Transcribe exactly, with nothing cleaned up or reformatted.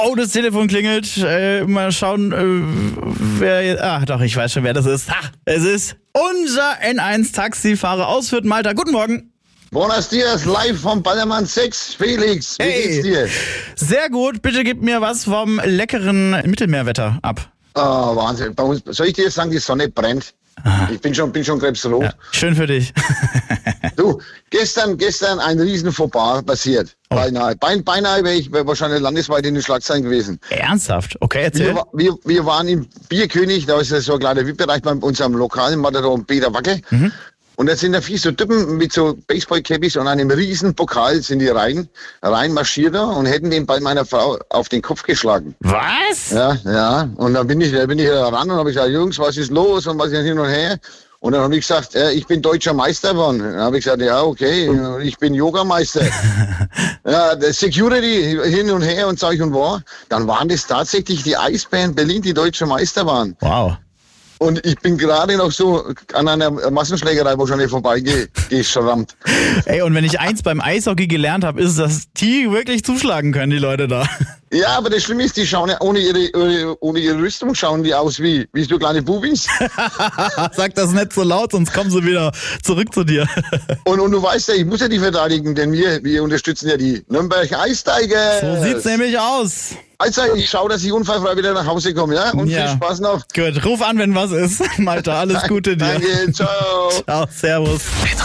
Oh, das Telefon klingelt. Äh, mal schauen, äh, wer jetzt... Ach doch, ich weiß schon, wer das ist. Ha, es ist unser N eins Taxifahrer aus Fürth, Malta. Guten Morgen. Buenos dias, live vom Ballermann sechs. Felix, wie Hey. geht's dir? Sehr gut. Bitte gib mir was vom leckeren Mittelmeerwetter ab. Oh, Wahnsinn. Bei uns, soll ich dir sagen, die Sonne brennt? Ich bin schon, bin schon krebsrot. Ja, schön für dich. Du, gestern, gestern ein riesen Fauxpas passiert. Oh. Beinahe. Bein, beinahe wäre ich wahrscheinlich landesweit in den Schlagzeilen gewesen. Ernsthaft? Okay, erzähl. Wir, wa- wir, wir waren im Bierkönig, da ist ja so ein kleiner V I P-Bereich bei unserem lokalen Matador Peter Wacke. Mhm. Und da sind da vier so Typen mit so Baseball-Cappies und einem riesen Pokal sind die rein, rein marschiert da und hätten den Ball meiner Frau auf den Kopf geschlagen. Was? Ja, ja. Und dann bin ich, da bin ich ran und habe gesagt, Jungs, was ist los und was ist hin und her? Und dann habe ich gesagt, äh, ich bin deutscher Meister geworden. Dann habe ich gesagt, ja, okay, ich bin Yogameister. Ja, der Security hin und her und sag ich und war. Dann waren das tatsächlich die Eisbären Berlin, die deutsche Meister waren. Wow. Und ich bin gerade noch so an einer Massenschlägerei wahrscheinlich vorbeigeschrammt. Ey, und wenn ich eins beim Eishockey gelernt habe, ist es, dass die wirklich zuschlagen können, die Leute da. Ja, aber das Schlimme ist, die schauen ja ohne ihre, ohne, ohne ihre Rüstung schauen die aus wie, wie so kleine Bubis. Sag das nicht so laut, sonst kommen sie wieder zurück zu dir. Und, und du weißt ja, ich muss ja die verteidigen, denn wir, wir unterstützen ja die Nürnberg Ice Tigers. So sieht's nämlich aus. Also, ich schaue, dass ich unfallfrei wieder nach Hause komme, ja? Und Ja. viel Spaß noch. Gut, ruf an, wenn was ist. Malta, alles Gute dir. Danke, ciao. Ciao, servus.